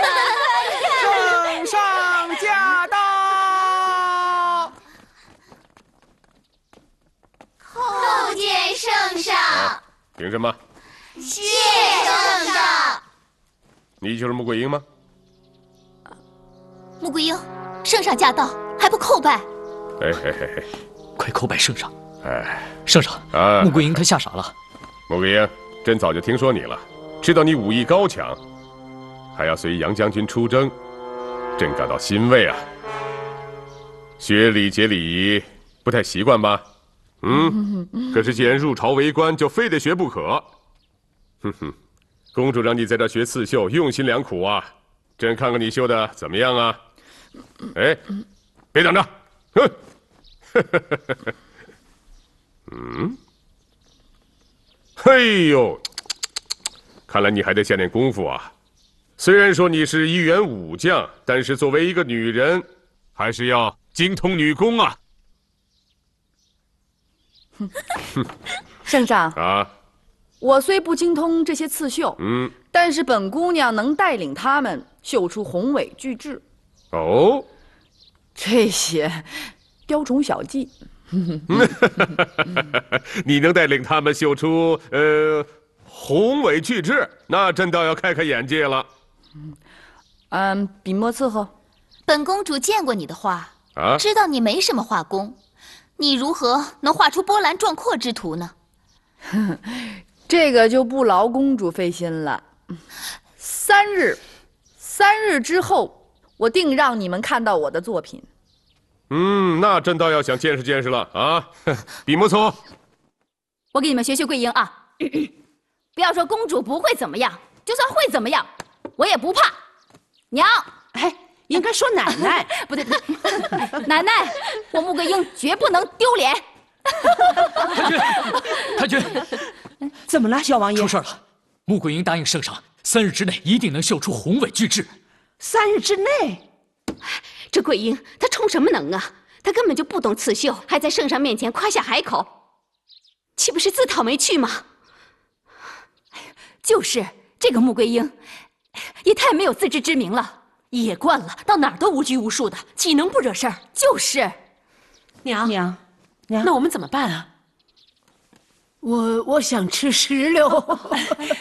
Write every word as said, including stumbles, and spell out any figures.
圣上驾到！ 叩见圣上。 啊，凭什么？ 谢圣上。 你就是穆桂英吗？ 穆桂英，圣上驾到，还不叩拜？ 哎嘿嘿嘿， 快叩拜圣上！ 哎， 圣上， 啊， 穆桂英她吓傻了。 穆桂英，朕早就听说你了，知道你武艺高强，还要随杨将军出征，朕感到欣慰啊。学礼节礼仪，不太习惯吧？嗯，可是既然入朝为官，就非得学不可。哼哼，公主让你在这学刺绣，用心良苦啊。朕看看你绣的怎么样啊？哎，别等着，哼！嗯，嘿呦，看来你还得下点功夫啊。虽然说你是一员武将，但是作为一个女人，还是要精通女工啊。 圣上啊， 我虽不精通这些刺绣， 嗯， 但是本姑娘能带领他们绣出宏伟巨制。 哦， 这些雕虫小技， 你能带领他们绣出呃宏伟巨制，那朕倒要开开眼界了。 嗯，笔墨伺候。 本公主见过你的画， 啊， 知道你没什么画工，你如何能画出波澜壮阔之图呢？ 这个就不劳公主费心了。三日，三日之后，我定让你们看到我的作品。 嗯，那朕倒要想见识见识了啊！笔墨伺候。 我给你们学学桂英啊，不要说公主不会怎么样，就算会怎么样，我也不怕。娘， 哎，应该说奶奶。 不对不对，奶奶，我穆桂英绝不能丢脸。 太君，太君， 怎么了，小王爷？ 出事了！穆桂英答应圣上，三日之内一定能绣出宏伟巨制。 三日之内？ 这桂英她冲什么能啊？她根本就不懂刺绣，还在圣上面前夸下海口，岂不是自讨没趣吗？ 就是这个穆桂英，也太没有自知之明了，野惯了，到哪儿都无拘无束的，岂能不惹事儿？就是， 娘娘娘， 那我们怎么办啊？ 我我想吃石榴。